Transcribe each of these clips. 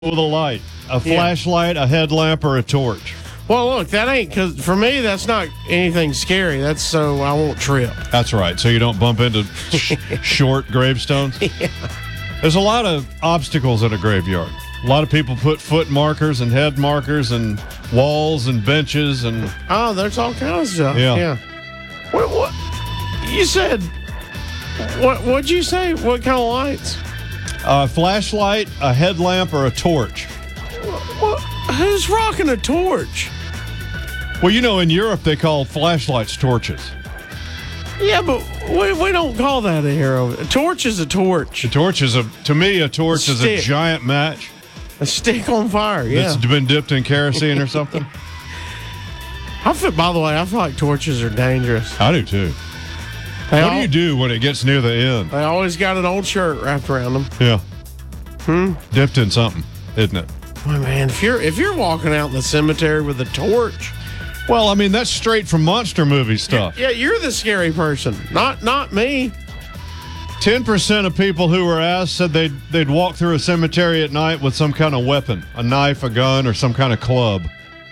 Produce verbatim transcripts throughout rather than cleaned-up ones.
with a light, a flashlight, a headlamp, or a torch? Well, look, that ain't because for me that's not anything scary. That's so I won't trip. That's right. So you don't bump into sh- short gravestones. Yeah. There's a lot of obstacles at a graveyard. A lot of people put foot markers and head markers and walls and benches and Oh, there's all kinds of stuff. Yeah. Yeah. What? What? You said? What? What'd you say? What kind of lights? a flashlight, a headlamp, or a torch. What? Who's rocking a torch? Well, you know, in Europe they call flashlights torches. Yeah, but we, we don't call that a hero. A torch is a torch. A torch is a, to me, a torch A is a stick. giant match A stick on fire. Yeah. that's been dipped in kerosene or something. I feel. By the way, I feel like torches are dangerous. I do too. They What all- do you do when it gets near the end? They always got an old shirt wrapped around them. Yeah. Hmm. Dipped in something, isn't it? Boy, man, if you're if you're walking out in the cemetery with a torch, Well, I mean, that's straight from monster movie stuff. yeah, you're the scary person, not not me. ten percent of people who were asked said they'd, they'd walk through a cemetery at night with some kind of weapon, a knife, a gun, or some kind of club.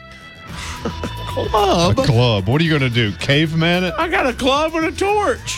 Club. A club. What are you going to do, caveman it? I got a club and a torch.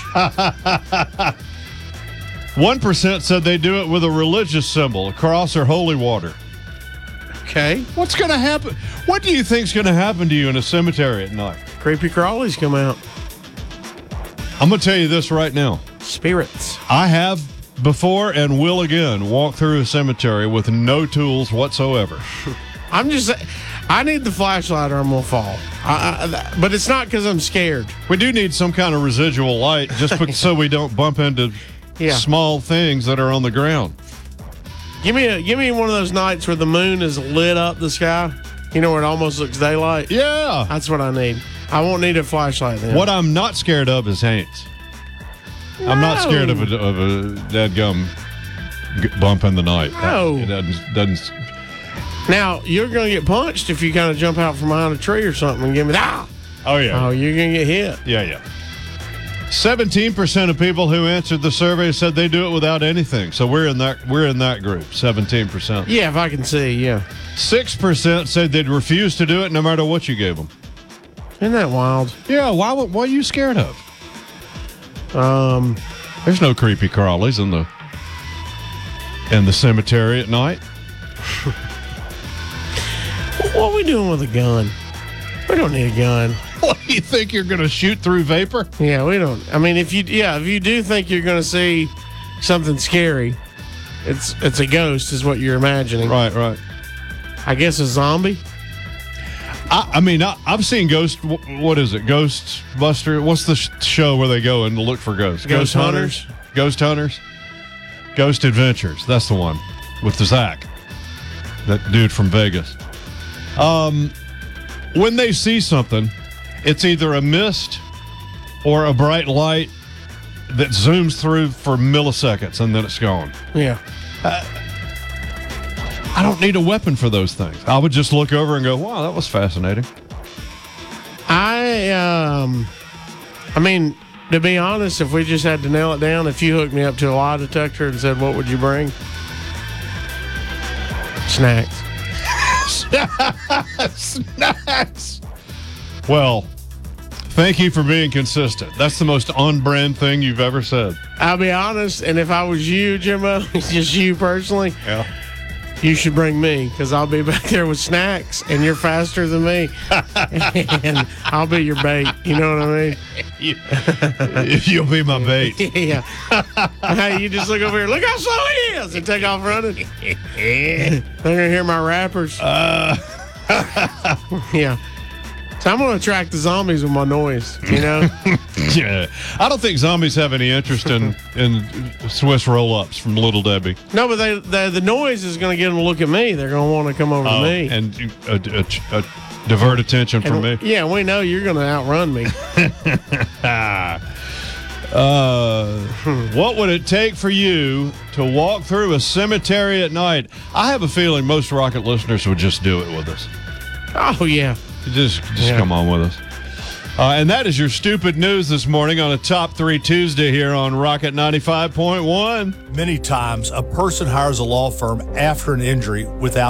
one percent said they do it with a religious symbol, a cross or holy water. Okay. What's going to happen? What do you think's going to happen to you in a cemetery at night? Creepy crawlies come out. I'm going to tell you this right now. Spirits. I have before and will again walk through a cemetery with no tools whatsoever. I'm just. I need the flashlight or I'm gonna fall. I, I, but it's not because I'm scared. We do need some kind of residual light just be- so we don't bump into Yeah. small things that are on the ground. Give me a give me one of those nights where the moon is lit up the sky. You know where it almost looks daylight. Yeah. That's what I need. I won't need a flashlight then. What I'm not scared of is Haints. I'm not No. scared of a, of a dadgum g- bump in the night. No. It doesn't, doesn't. Now you're gonna get punched if you kind of jump out from behind a tree or something and give me ah. Oh, yeah. Oh, you're gonna get hit. Yeah, yeah. seventeen percent of people who answered the survey said they do it without anything. So we're in that we're in that group, seventeen percent. Yeah, if I can see. Yeah. six percent said they'd refuse to do it no matter what you gave them. Isn't that wild? Yeah, why would- what are you scared of? Um. There's no creepy crawlies in the in the cemetery at night. What are we doing with a gun? We don't need a gun. What do you think you're going to shoot through vapor? Yeah, we don't. I mean, if you yeah, if you do think you're going to see something scary, it's it's a ghost, is what you're imagining. Right, right. I guess a zombie. I, I mean, I, I've seen Ghost. wh- What is it? Ghostbuster. What's the sh- show where they go and look for ghosts? Ghost Hunters. Ghost Hunters. Ghost Adventures. That's the one with the Zach, that dude from Vegas. Um, when they see something, it's either a mist or a bright light that zooms through for milliseconds and then it's gone. Yeah. I don't need a weapon for those things. I would just look over and go, wow, that was fascinating. I um, I mean, to be honest, if we just had to nail it down, if you hooked me up to a lie detector and said, "What would you bring?" Snacks. Snacks. Well, thank you for being consistent. That's the most on-brand thing you've ever said. I'll be honest, and if I was you, Jimbo, just you personally, Yeah. you should bring me because I'll be back there with snacks, and you're faster than me, and I'll be your bait. You know what I mean? You, you'll be my bait. Yeah. Hey, you just look over here. Look how slow he is, and take off running. They're gonna hear my rappers. Uh, Yeah. So I'm gonna attract the zombies with my noise. You know? yeah. I don't think zombies have any interest in, in Swiss roll-ups from Little Debbie. No, but they, they the noise is gonna get them to look at me. They're gonna want to come over Oh, to me. and uh, uh, uh, divert attention from me. And, yeah, we know you're gonna outrun me. Uh, what would it take for you to walk through a cemetery at night? I have a feeling most Rocket listeners would just do it with us. Oh yeah. Just, just Yeah. come on with us. Uh, and that is your stupid news this morning on a Top three Tuesday here on Rocket ninety-five point one. Many times, a person hires a law firm after an injury without